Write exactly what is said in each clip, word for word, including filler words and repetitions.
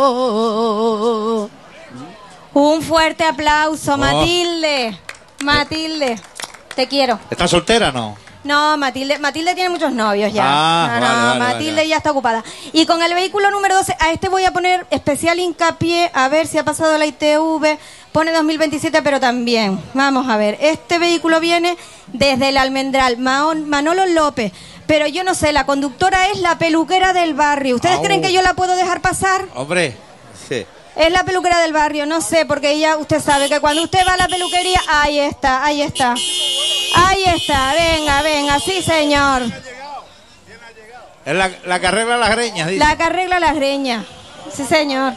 oh. Un fuerte aplauso, oh. Matilde. Matilde, te quiero. ¿Estás soltera, no? No, Matilde, Matilde tiene muchos novios ya. Ah, no, vale, no, vale, Matilde vale. ya está ocupada. Y con el vehículo número doce, a este voy a poner especial hincapié, a ver si ha pasado la I T V. Pone dos mil veintisiete, pero también. Vamos a ver, este vehículo viene desde el Almendral, Maón, Manolo López. Pero yo no sé, la conductora es la peluquera del barrio. ¿Ustedes Au. creen que yo la puedo dejar pasar? Hombre, sí. Es la peluquera del barrio, no sé, porque ella, usted sabe que cuando usted va a la peluquería, ahí está, ahí está. Ahí está, venga, venga, sí señor. Es la, la que arregla las greñas, dice. La que arregla las greñas, sí señor.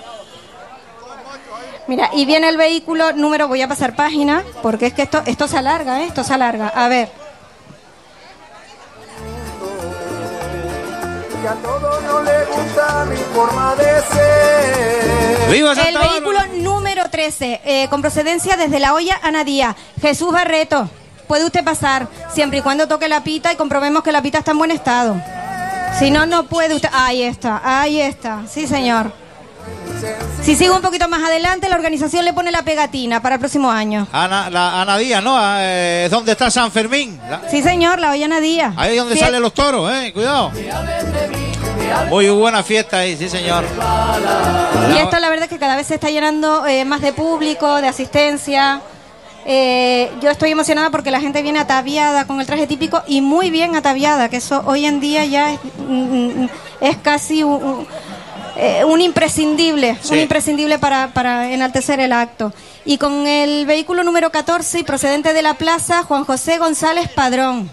Mira, y viene el vehículo número, voy a pasar página, porque es que esto, esto se alarga, ¿eh? Esto se alarga, a ver. Que a todos no le gusta mi forma de ser. ¡Viva Santa El Bárbara! vehículo número trece, eh, con procedencia desde La Hoya a Nadía. Jesús Barreto, puede usted pasar, siempre y cuando toque la pita y comprobemos que la pita está en buen estado. Si no, no puede usted. Ahí está, ahí está, sí señor. Si sigo un poquito más adelante, la organización le pone la pegatina para el próximo año. Ana, la, Ana Díaz, ¿no? Eh, es donde está San Fermín. La- Sí señor, La Hoya Nadía. Ahí es donde Sí. salen los toros, ¿eh? Cuidado. Muy buena fiesta ahí, sí señor. Y esto la verdad es que cada vez se está llenando eh, más de público, de asistencia. Eh, yo estoy emocionada porque la gente viene ataviada con el traje típico y muy bien ataviada, que eso hoy en día ya es, mm, es casi un, un, eh, un imprescindible, Sí. un imprescindible para, para enaltecer el acto. Y con el vehículo número catorce y procedente de la plaza, Juan José González Padrón.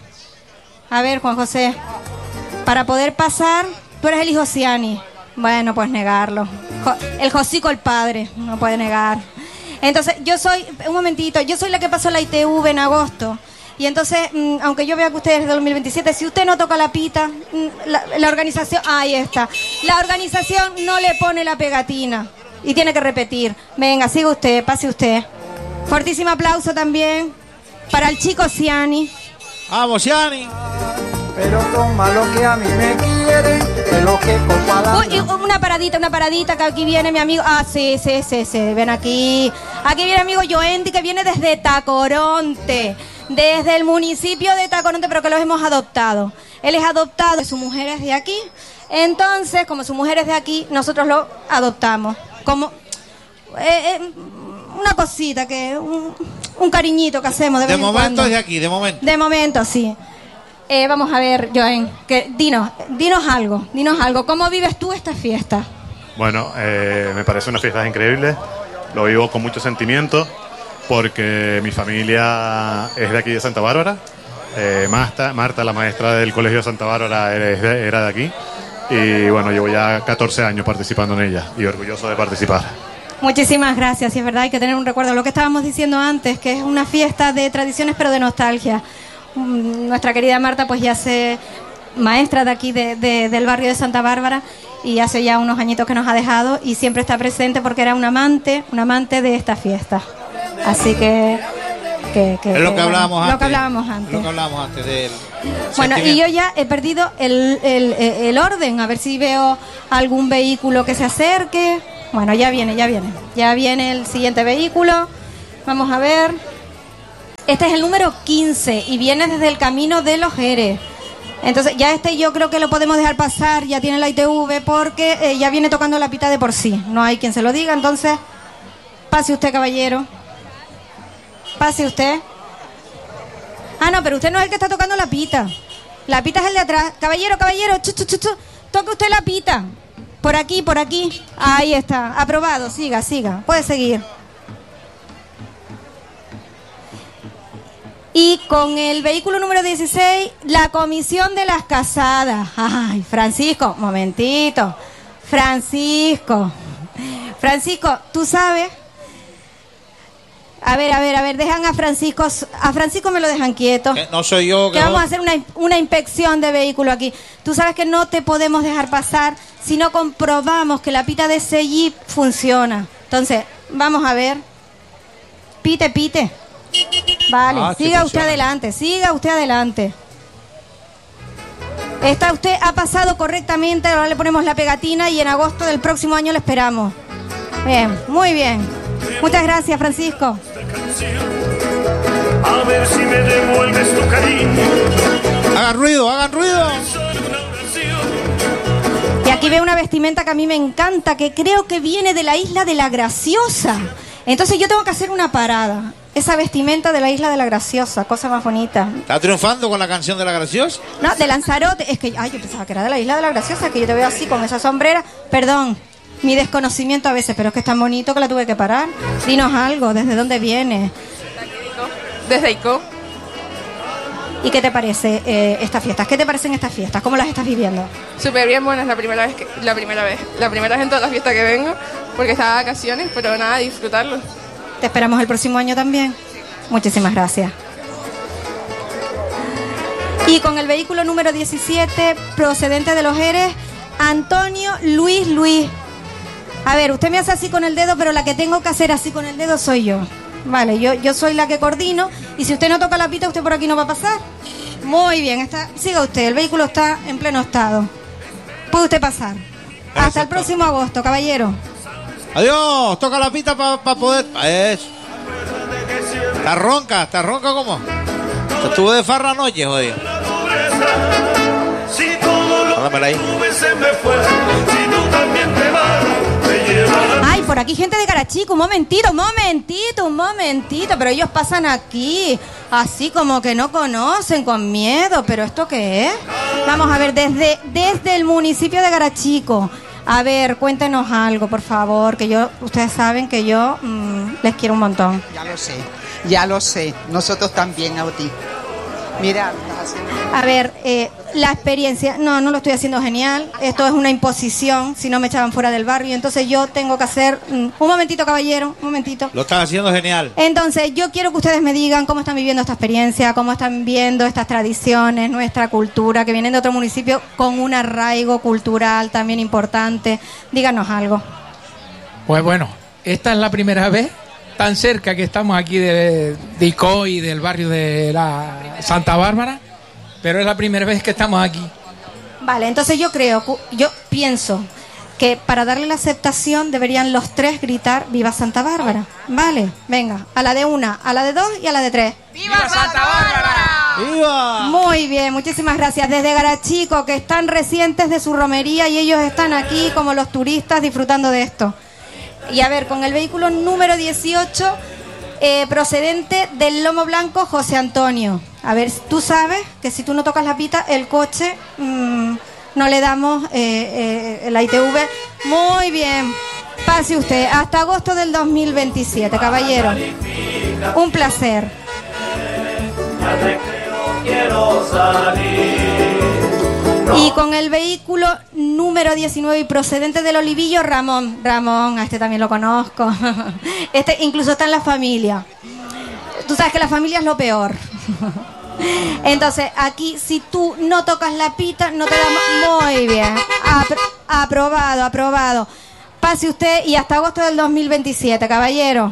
A ver, Juan José, para poder pasar, tú eres el hijo Ciani. Bueno, pues negarlo. Jo- el Josico, el padre, no puede negar. Entonces, yo soy, un momentito, yo soy la que pasó la I T V en agosto. Y entonces, mm, aunque yo vea que usted es de dos mil veintisiete, si usted no toca la pita, mm, la, la organización, ahí está. La organización no le pone la pegatina. Y tiene que repetir. Venga, siga usted, pase usted. Fortísimo aplauso también para el chico Ciani. Vamos, Ciani. Pero toma lo que a mí me quieren, que lo que con palabras. Uy, y una paradita, una paradita, que aquí viene mi amigo. Ah, sí, sí, sí, sí, ven aquí. Aquí viene mi amigo Joendi, que viene desde Tacoronte, desde el municipio de Tacoronte, pero que los hemos adoptado. Él es adoptado, su mujer es de aquí. Entonces, como su mujer es de aquí, nosotros lo adoptamos. Como eh, eh, una cosita, que un, un cariñito que hacemos de De vez en momento cuando. es de aquí, de momento. De momento, sí. Eh, vamos a ver, Joen, que dinos, dinos algo, dinos algo. ¿Cómo vives tú esta fiesta? Bueno, eh, me parece una fiesta increíble, lo vivo con mucho sentimiento porque mi familia es de aquí de Santa Bárbara. Eh, Marta, Marta, la maestra del Colegio de Santa Bárbara, era de, era de aquí. Y bueno, llevo ya catorce años participando en ella y orgulloso de participar. Muchísimas gracias, y es verdad, hay que tener un recuerdo. Lo que estábamos diciendo antes, que es una fiesta de tradiciones pero de nostalgia. Mm, Nuestra querida Marta pues ya se maestra de aquí de, de- del barrio de Santa Bárbara, y hace ya unos añitos que nos ha dejado y siempre está presente porque era un amante, un amante de esta fiesta. Así que... que, que Es lo que, que hablábamos bueno, antes. Lo que hablábamos antes. Lo que hablábamos antes del Bueno, y sentimiento. yo ya he perdido el, el, el orden, a ver si veo algún vehículo que se acerque. Bueno, ya viene, ya viene. Ya viene el siguiente vehículo. Vamos a ver. Este es el número quince y viene desde el camino de los Jerez. Entonces, ya este yo creo que lo podemos dejar pasar, ya tiene la I T V, porque eh, ya viene tocando la pita de por sí. No hay quien se lo diga, entonces, pase usted, caballero. Pase usted. Ah, no, pero usted no es el que está tocando la pita. La pita es el de atrás. Caballero, caballero, chu, chu, chu, chu. Toque usted la pita. Por aquí, por aquí. Ahí está. Aprobado. Siga, siga. Puede seguir. Y con el vehículo número dieciséis, la comisión de las casadas. Ay, Francisco, momentito. Francisco. Francisco, tú sabes... A ver, a ver, a ver, dejan a Francisco, a Francisco me lo dejan quieto. Que no soy yo. Que que vamos no- a hacer una, una inspección de vehículo aquí. Tú sabes que no te podemos dejar pasar si no comprobamos que la pita de ese Jeep funciona. Entonces, vamos a ver. Pite, pite. Vale, Ah, sí siga usted funciona. adelante, siga usted adelante. Está usted, ha pasado correctamente, ahora le ponemos la pegatina y en agosto del próximo año le esperamos. Bien, muy bien. Muchas gracias, Francisco. A ver si me devuelves tu cariño. Hagan ruido, hagan ruido. Y aquí veo una vestimenta que a mí me encanta, que creo que viene de la Isla de la Graciosa. Entonces yo tengo que hacer una parada. Esa vestimenta de la Isla de la Graciosa, cosa más bonita. ¿Está triunfando con la canción de la Graciosa? No, de Lanzarote. Es que, ay, yo pensaba que era de la Isla de la Graciosa, que yo te veo así con esa sombrera. Perdón, mi desconocimiento a veces, pero es que es tan bonito que la tuve que parar. Dinos algo, ¿desde dónde viene? Desde Ico. ¿Y qué te parece eh, estas fiestas? ¿Qué te parecen estas fiestas? ¿Cómo las estás viviendo? Súper bien, bueno, es la primera vez que, la primera vez, la primera vez en todas las fiestas que vengo, porque estaba de vacaciones, pero nada, disfrutarlo. Te esperamos el próximo año también. Muchísimas gracias. Y con el vehículo número diecisiete, procedente de Los Eres, Antonio Luis Luis. A ver, usted me hace así con el dedo, pero la que tengo que hacer así con el dedo soy yo. Vale, yo, yo soy la que coordino, y si usted no toca la pita, usted por aquí no va a pasar. Muy bien, está, siga usted, el vehículo está en pleno estado. Puede usted pasar. Hasta el próximo agosto, caballero. Adiós, toca la pita para pa poder... Eso. ¿Está ronca? ¿Está ronca cómo? Se estuvo de farra anoche, jodido. Háblamela ahí. Ay, por aquí gente de Carachico, un momentito, un momentito, un momentito, pero ellos pasan aquí, así como que no conocen, con miedo, pero ¿esto qué es? Vamos a ver, desde, desde el municipio de Carachico, a ver, cuéntenos algo, por favor, que yo, ustedes saben que yo mmm, les quiero un montón. Ya lo sé, ya lo sé, nosotros también, Auti. Mira, a ver, eh, la experiencia, no, no lo estoy haciendo genial, esto es una imposición, si no me echaban fuera del barrio, entonces yo tengo que hacer, mm, un momentito, caballero, un momentito. Lo estás haciendo genial. Entonces yo quiero que ustedes me digan cómo están viviendo esta experiencia, cómo están viendo estas tradiciones, nuestra cultura, que vienen de otro municipio con un arraigo cultural también importante. Díganos algo. Pues bueno, esta es la primera vez tan cerca que estamos aquí de, de Ico y del barrio de la Santa Bárbara, pero es la primera vez que estamos aquí. Vale, entonces yo creo, yo pienso que para darle la aceptación deberían los tres gritar ¡Viva Santa Bárbara! Vale, venga, a la de una, a la de dos y a la de tres. ¡Viva Santa Bárbara! ¡Viva! Muy bien, muchísimas gracias. Desde Garachico, que están recientes de su romería y ellos están aquí como los turistas disfrutando de esto. Y a ver, con el vehículo número dieciocho, eh, procedente del Lomo Blanco, José Antonio. A ver, tú sabes que si tú no tocas la pita, el coche mmm, no le damos eh, eh, la I T V. Muy bien, pase usted. Hasta agosto del dos mil veintisiete, caballero. Un placer. Y con el vehículo número diecinueve y procedente del Olivillo, Ramón. Ramón, a este también lo conozco. Este incluso está en la familia. Tú sabes que la familia es lo peor. Entonces, aquí, si tú no tocas la pita, no te damos... Muy bien. Apro- aprobado, aprobado. Pase usted y hasta agosto del dos mil veintisiete, caballero.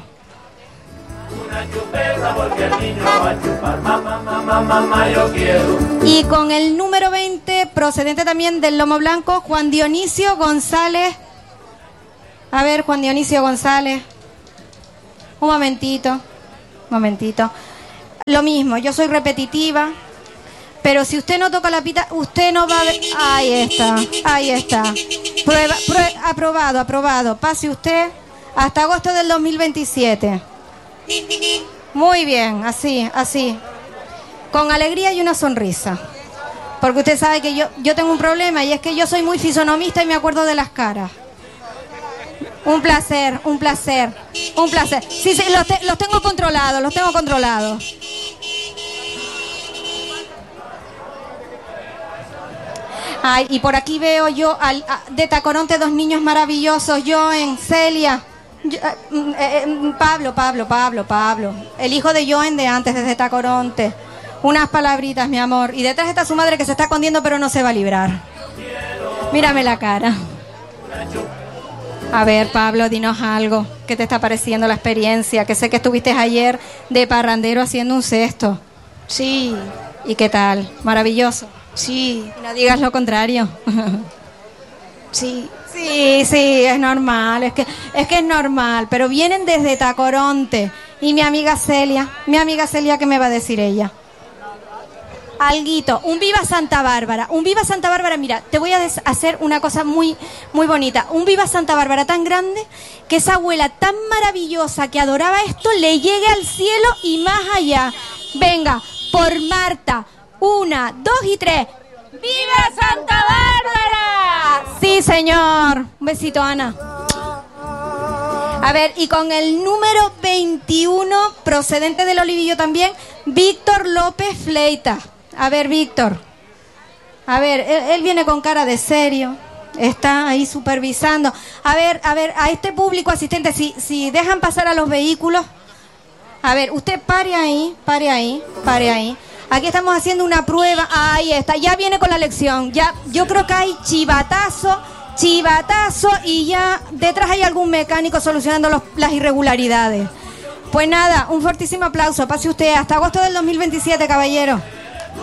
Y con el número veinte, procedente también del Lomo Blanco, Juan Dionisio González. A ver, Juan Dionisio González. Un momentito, un momentito. Lo mismo, yo soy repetitiva, pero si usted no toca la pita, usted no va a ver... Ahí está, ahí está. Prueba, prueba, aprobado, aprobado. Pase usted hasta agosto del dos mil veintisiete. Muy bien, así, así. Con alegría y una sonrisa. Porque usted sabe que yo, yo tengo un problema y es que yo soy muy fisonomista y me acuerdo de las caras. Un placer, un placer, un placer. Sí, sí, los, te, los tengo controlados, los tengo controlados. Ay, y por aquí veo yo al, a, de Tacoronte dos niños maravillosos, Joen, Celia, yo, eh, eh, Pablo, Pablo, Pablo, Pablo, el hijo de Joen de antes, desde Tacoronte. Unas palabritas, mi amor. Y detrás está su madre que se está escondiendo pero no se va a librar. Mírame la cara. A ver, Pablo, dinos algo. ¿Qué te está pareciendo la experiencia? Que sé que estuviste ayer de parrandero haciendo un cesto. Sí. ¿Y qué tal? ¿Maravilloso? Sí. No digas lo contrario. Sí. Sí, sí, es normal, es que, es que es normal, pero vienen desde Tacoronte. Y mi amiga Celia, mi amiga Celia, ¿qué me va a decir ella? Alguito, un viva Santa Bárbara, un viva Santa Bárbara, mira, te voy a des- hacer una cosa muy, muy bonita, un viva Santa Bárbara tan grande que esa abuela tan maravillosa que adoraba esto le llegue al cielo y más allá. Venga, por Marta, una, dos y tres. ¡Viva Santa Bárbara! Sí, señor. Un besito, Ana. A ver, y con el número veintiuno, procedente del Olivillo también, Víctor López Fleita. A ver, Víctor. A ver, él, él viene con cara de serio. Está ahí supervisando. A ver, a ver, a este público asistente, si, si dejan pasar a los vehículos. A ver, usted pare ahí, pare ahí, pare ahí. Aquí estamos haciendo una prueba. Ahí está, ya viene con la lección. Ya, yo creo que hay chivatazo, chivatazo y ya detrás hay algún mecánico solucionando los, las irregularidades. Pues nada, un fortísimo aplauso. Pase usted hasta agosto del dos mil veintisiete, caballero.